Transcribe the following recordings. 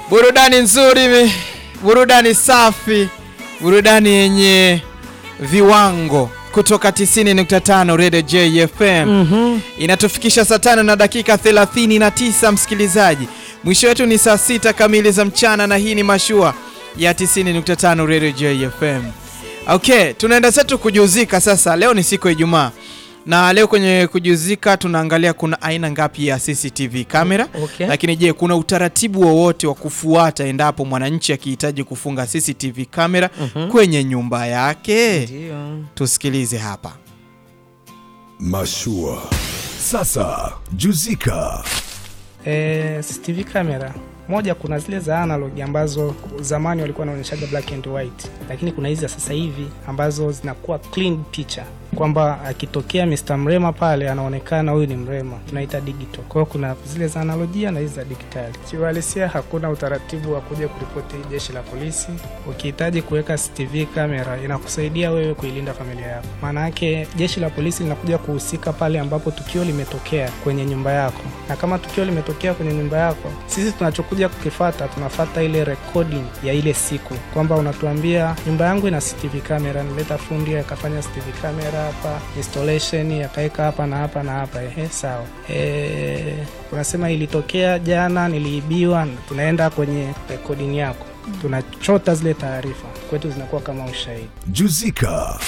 Burudani nzuri, burudani safi, burudani yenye viwango kutoka 90.5 Radio JFM. Inatufikisha saa 5 na dakika 39 msikilizaji. Mwisho wetu ni saa 6 kamili za mchana na hii ni mashua ya 90.5 Radio JFM. Okay, tunaenda zetu kujuzika sasa. Leo ni siku ya Ijumaa. Na leo kwenye kujuzika tunaangalia kuna aina ngapi ya CCTV kamera. Lakini je, kuna utaratibu wowote wa kufuata endapo mwananchi akihitaji kufunga CCTV kamera kwenye nyumba yake? Ndio. Tusikilize hapa. Mashua. Sasa juzika. CCTV kamera moja, kuna zile za analog ambazo zamani walikuwa wanaonyeshaga black and white, lakini kuna hizi sasa hivi ambazo zinakuwa clean picture, kwamba akitokea Mr. Mrema pale anaonekana huyu ni Mrema, tunaita digital. Kwa hiyo kuna zile za analogia na hizi za digitali. Kiuhalisia hakuna utaratibu wa kuja kuripoti jeshi la polisi. Ukihitaji kuweka CCTV kamera inakusaidia wewe kuilinda familia yako. Maana yake jeshi la polisi linakuja kuhusika pale ambapo tukio limetokea kwenye nyumba yako. Na kama tukio limetokea kwenye nyumba yako, sisi tunachokuja kukifuata, tunafuata ile recording ya ile siku, kwamba unatuambia nyumba yangu ina CCTV kamera, nileta fundi akafanya CCTV kamera hapa, installation akaweka hapa na hapa na hapa. Sawa. Unasema ilitokea jana, niliibiwa, tunaenda kwenye recording yako, tunachota zile taarifa, kwetu zinakuwa kama ushahidi. Juzika.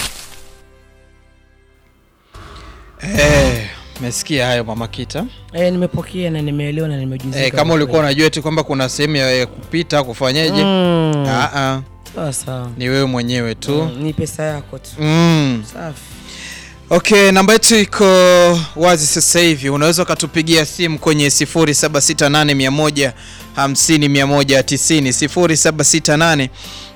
Mesikia hayo Mama Kita? Nimepokea na nimeelewa na nimejuzika. Kama ulikuwa unajua eti kwamba kuna sehemu ya kupita kufanyaje? Sawa. Ni wewe mwenyewe tu. Ni pesa yako tu. Safi. Okay, namba yetu iko wazi sasa hivi. Unaweza kutupigia simu kwenye 0768 150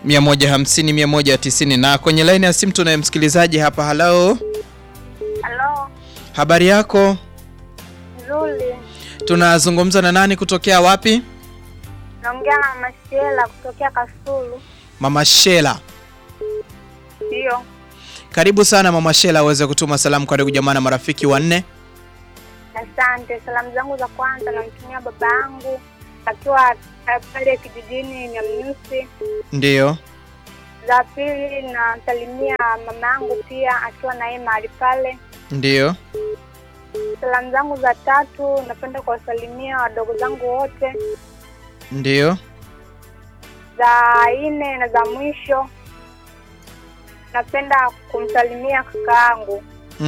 190 na kwenye line ya simu tunaye msikilizaji hapa. Hello. Hello. Habari yako? Nzuri. Tunazungumza na nani kutokea wapi? Naongea na Mama Shela kutokea Kasulu. Mama Shela. Ndio. Karibu sana Mama Shela, uweze kutuma salamu kwa ndugu jamaa na marafiki wanne. Asante. Salamu zangu za kwanza namtumia baba yangu akiwa pale kijijini Nyamnyusi. Ndio. Za pili nasalimia mama yangu pia akiwa naye mahali pale. Ndio. Salamu zangu za tatu napenda kuwasalimia wadogo zangu wote. Ndio. Za nne na za mwisho napenda kumsalimia kaka yangu.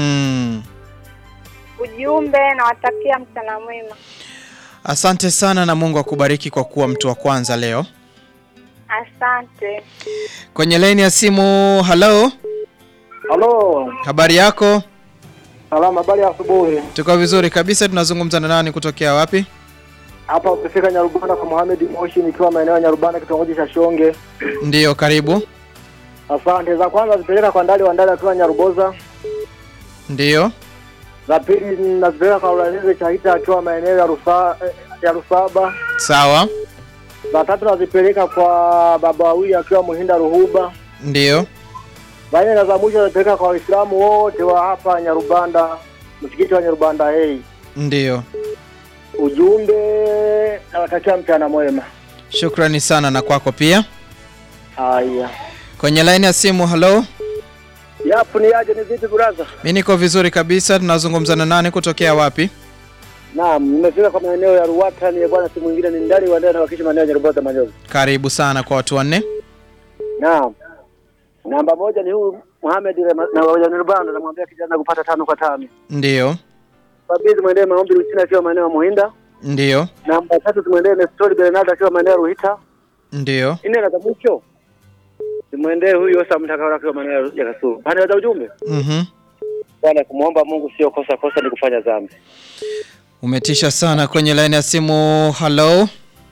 Ujumbe nawatakia mchana mwema. Asante sana na Mungu akubariki kwa kuwa mtu wa kwanza leo. Asante. Kwenye line ya simu. Hello. Halo. Habari yako? Salama, habari ya asubuhi. Tuko vizuri kabisa. Tunazungumza na nani kutokea wapi? Hapa ukifika Nyarubanda kwa Mohamed Moshi, nikiwa maeneo ya Nyarubanda kitongoji cha Shonge. Ndio, karibu. Asante. Za kwanza zipeleka kwa Ndali wa Ndali akiwa Nyaruboza. Ndio. Za pili nazipeleka kwa Ulaneze Chahita akiwa maeneo ya Rusaba. Sawa. Za tatu nazipeleka kwa baba wawili akiwa Muhinda Ruhuba. Ndio. Baada ya za mwisho nazipeleka kwa Waislamu wote wa hapa Nyarubanda, msikiti wa Nyarubanda. Ndio. Ujumbe nawatakia mchana mwema. Shukrani sana na kwako pia. Haya. Kwenye line ya simu. Hello. Yapo, ni aje, ni vipi brother? Mimi niko vizuri kabisa. Tunazungumza na nani kutokea wapi? Naam, nimefika kwa maeneo ya Ruwata, ni bwana, si mwingine ni Ndali wa Ndali na wakisha maeneo ya Nyarubanda Manyovu. Karibu sana kwa watu wanne. Naam. Namba moja ni huyu Mohamed na wa Nyarubanda, namwambia kijana kupata 5 kwa 5. Ndio. Babizi mwendee maombi Lucina akiwa maeneo ya Muhinda. Ndio. Namba 3 tumwendee Nestori Bernard akiwa maeneo ya Ruhita. Ndio. Ine na mwisho tumwendee huyu Osa Mtakawala akiwa maeneo ya Kasulu. Baada ya ujumbe. Bwana, kumuomba Mungu sio kosa ni kufanya dhambi. Umetisha sana. Kwenye line ya simu. Hello.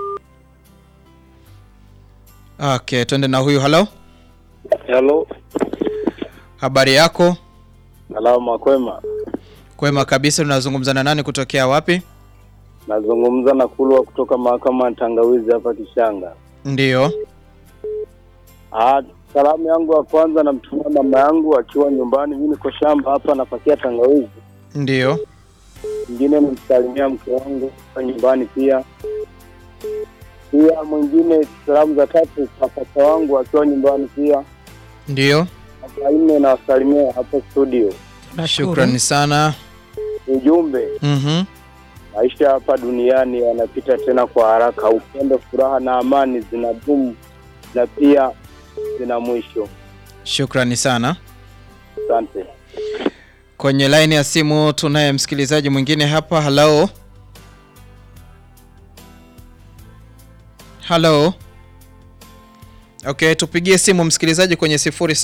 Okay, twende na huyu. Hello. Hello. Habari yako? Salama, kwema. Kwema kabisa. Tunazungumza na nani kutokea wapi? Nazungumza na Kulwa kutoka mahakama Tangawizi hapa Kishanga. Ndio. Salamu yangu ya kwanza namtumia mama yangu akiwa nyumbani, mimi niko shamba hapa napakia tangawizi. Ndio. Mwingine nimsalimia mke wangu kwa nyumbani pia. Pia mwingine salamu za tatu kwa papa wangu akiwa nyumbani pia. Ndio. Za nne na wasalimia hapo studio. Shukrani sana. Ujumbe. Maisha hapa duniani yanapita tena kwa haraka. Upendo, furaha na amani zinadumu na pia zina mwisho. Shukrani sana. Asante. Kwenye line ya simu tunaye msikilizaji mwingine hapa. Hello. Hello. Okay, tupigie simu msikilizaji kwenye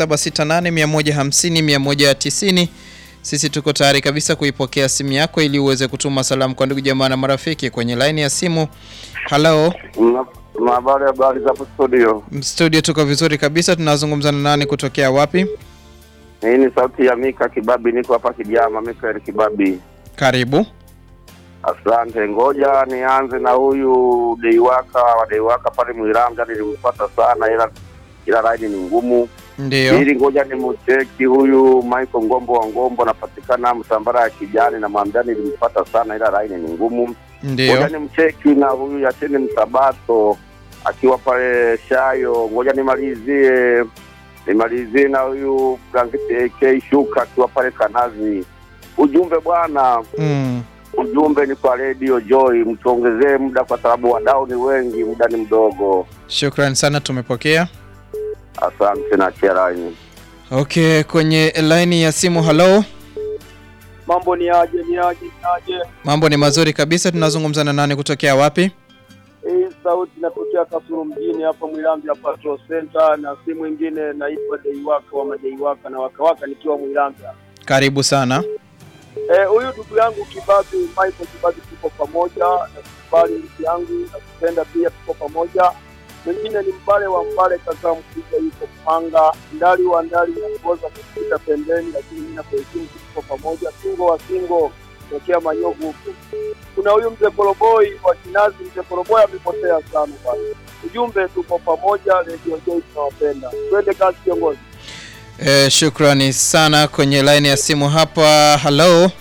0768150190. Sisi tuko tayari kabisa kuipokea simu yako ili uweze kutuma salamu kwa ndugu jamaa na marafiki kwenye line ya simu. Hello. Habari za studio. Studio tuko vizuri kabisa. Tunazungumza na nani kutokea wapi? Hii ni sauti ya Mika Kibabi, niko hapa Kijama. Mika Kibabi. Karibu. Asante. Ngoja nianze na huyu Deiwaka pale Mwiranga, nilimpata sana ila line ni ngumu. Ndio. Ili ngoja nimcheki huyu Michael Ngombo wa Ngombo, anapatikana Msambara ya Kijani, na Mwambani nilimpata sana ila line ni ngumu. Ndio. Ngoja nimcheki na huyu Yatini Msabato akiwa pale Shayo. Ngoja nimalizie na huyu Blanketi AK Shuka akiwa pale Kanazi. Ujumbe bwana. Ujumbe ni kwa Radio Joy, mtuongezee muda kwa sababu wadau ni wengi, muda ni mdogo. Shukrani sana, tumepokea. Asante na cherani. Okay, kwenye line ya simu. Hello. Mambo ni aje? Mambo ni mazuri kabisa. Tunazungumza na nani kutokea wapi? Hii sauti inatokea Kasulu mjini hapa Mwilambya Patrol Center, na simu nyingine naitwa Deiwaka wa Madeiwaka na Wakawaka nikiwa Mwilambya. Karibu sana. Huyu ndugu yangu Kibabi, Michael Kibabi, tuko pamoja, na kubali ndugu yangu, na kupenda pia tuko pamoja. Mwingine ni Mbale wa Mbale, kaka mkubwa yuko Panga, Ndali wa Ndali na kuoza kupita pembeni, lakini mimi na kuheshimu tuko pamoja. Singo wa Singo tokea Manyovu huko. Kuna huyu Mzee Koroboi wa Kinazi. Mzee Koroboi amepotea sana bwana. Ujumbe tuko pamoja, Radio Joy tunawapenda. Twende kazi kiongozi. Shukrani sana. Kwenye line ya simu hapa. Hello.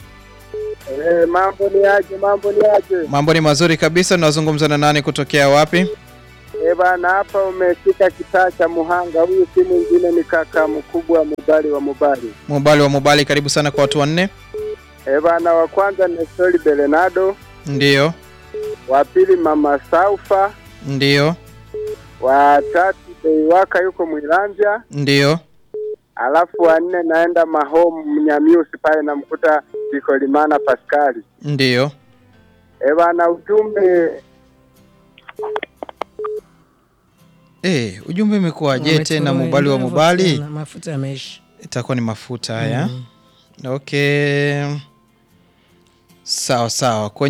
Mambo ni aje? Mambo ni mazuri kabisa. Tunazungumza na nani kutokea wapi? Bana, hapa umefika kitaa cha Muhanga. Huyu si mwingine ni kaka mkubwa Mubali wa Mubali. Mubali wa Mubali, karibu sana kwa watu wanne. Bana, wa kwanza ni Soli Belenado. Ndio. Wa pili Mama Saufa. Ndio. Wa tatu Deiwaka yuko Mwilambya. Ndio. Alafu wa nne naenda Mahom Mnyamiusi pale na mkuta Bikolimana Pascali. Ndio. Bana, ujumbe ujumbe umekuwaje tena Mubali wa Mubali? Mafuta yameisha. Itakuwa ni mafuta haya. Okay. Sawa.